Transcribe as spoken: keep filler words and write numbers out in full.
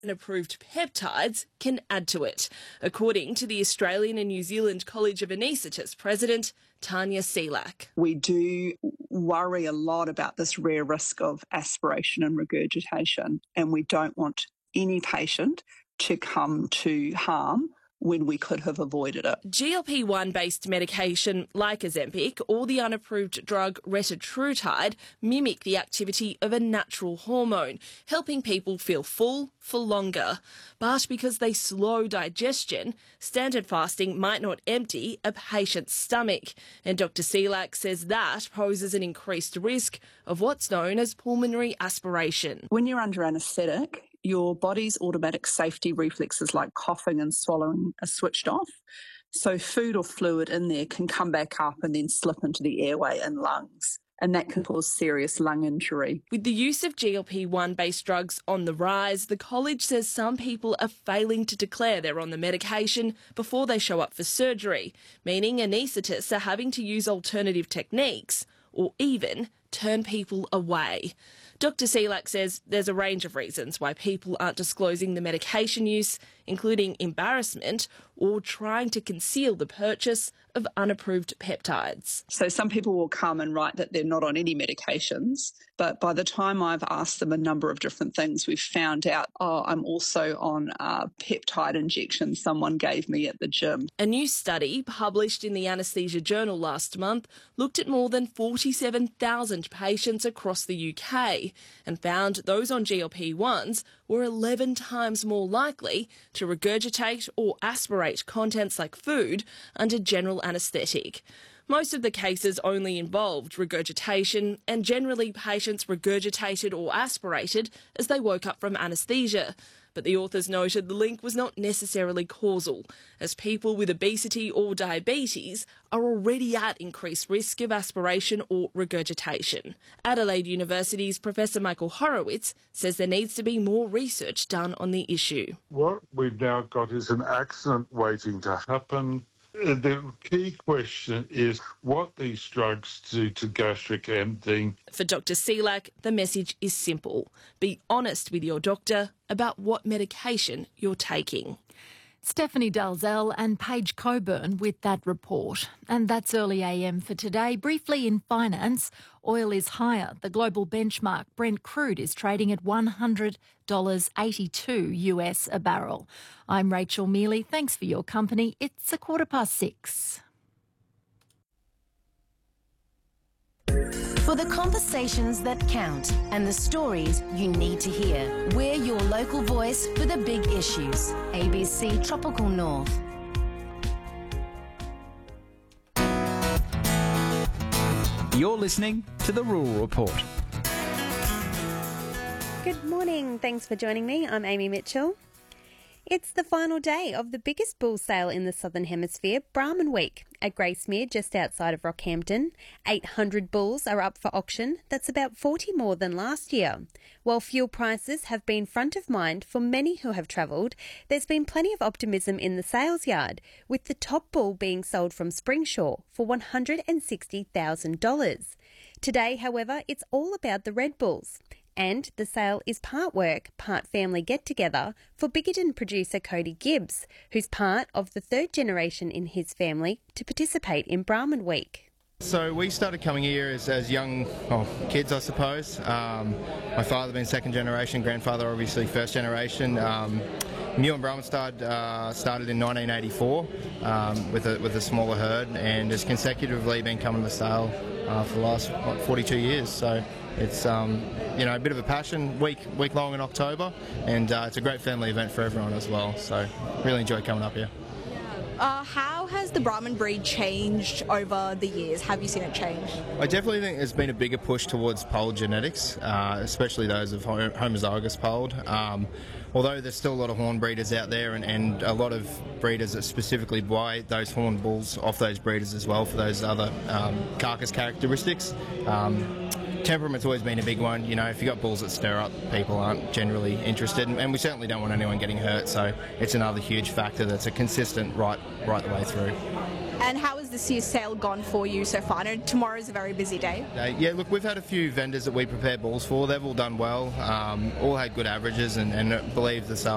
Unapproved peptides can add to it, according to the Australian and New Zealand College of Anaesthetists President Tanya Selak. We do worry a lot about this rare risk of aspiration and regurgitation, and we don't want any patient to come to harm when we could have avoided it. G L P one based medication like Ozempic or the unapproved drug retatrutide mimic the activity of a natural hormone, helping people feel full for longer. But because they slow digestion, standard fasting might not empty a patient's stomach. And Doctor Selak says that poses an increased risk of what's known as pulmonary aspiration. When you're under anaesthetic, your body's automatic safety reflexes like coughing and swallowing are switched off. So food or fluid in there can come back up and then slip into the airway and lungs. And that can cause serious lung injury. With the use of G L P one based drugs on the rise, the college says some people are failing to declare they're on the medication before they show up for surgery, meaning anaesthetists are having to use alternative techniques or even turn people away. Doctor Selak says there's a range of reasons why people aren't disclosing the medication use, including embarrassment or trying to conceal the purchase of unapproved peptides. So some people will come and write that they're not on any medications, but by the time I've asked them a number of different things, we've found out, oh, I'm also on a peptide injection someone gave me at the gym. A new study published in the Anaesthesia Journal last month looked at more than forty-seven thousand patients across the U K and found those on G L P ones were eleven times more likely to regurgitate or aspirate contents like food under general anaesthetic. Most of the cases only involved regurgitation, and generally patients regurgitated or aspirated as they woke up from anaesthesia. But the authors noted the link was not necessarily causal, as people with obesity or diabetes are already at increased risk of aspiration or regurgitation. Adelaide University's Professor Michael Horowitz says there needs to be more research done on the issue. What we've now got is an accident waiting to happen. The key question is what these drugs do to gastric emptying. For Doctor Selak, the message is simple. Be honest with your doctor about what medication you're taking. Stephanie Dalzell and Paige Coburn with that report. And that's Early A M for today. Briefly in finance, oil is higher. The global benchmark Brent crude is trading at one hundred dollars eighty-two US a barrel. I'm Rachel Mealy. Thanks for your company. It's a quarter past six. For the conversations that count and the stories you need to hear, we're your local voice for the big issues. A B C Tropical North. You're listening to The Rural Report. Good morning. Thanks for joining me. I'm Amy Mitchell. It's the final day of the biggest bull sale in the Southern Hemisphere, Brahman Week, at Gracemere just outside of Rockhampton. eight hundred bulls are up for auction. That's about forty more than last year. While fuel prices have been front of mind for many who have travelled, there's been plenty of optimism in the sales yard, with the top bull being sold from Springshaw for one hundred sixty thousand dollars. Today, however, it's all about the red bulls. And the sale is part work, part family get-together for Bickerton producer Cody Gibbs, who's part of the third generation in his family to participate in Brahman Week. So we started coming here as, as young oh, kids, I suppose. Um, my father being second generation, grandfather obviously first generation. Um, New and Brahman started, uh, started in nineteen eighty-four um, with, a, with a smaller herd, and has consecutively been coming to the sale uh, for the last what, forty-two years. So it's um, you know a bit of a passion, week week long in October, and uh, it's a great family event for everyone as well. So really enjoy coming up here. Uh, how has the Brahman breed changed over the years? Have you seen it change? I definitely think there's been a bigger push towards polled genetics, uh, especially those of homozygous polled. Um, although there's still a lot of horn breeders out there, and, and a lot of breeders that specifically buy those horn bulls off those breeders as well for those other um, carcass characteristics. Um, Temperament's always been a big one. You know, if you've got bulls that stir up, people aren't generally interested, and, and we certainly don't want anyone getting hurt, so it's another huge factor that's a consistent right right the way through. And how has this year's sale gone for you so far? I know tomorrow's a very busy day. Uh, yeah, look, we've had a few vendors that we prepare bulls for. They've all done well, um, all had good averages, and, and believe the sale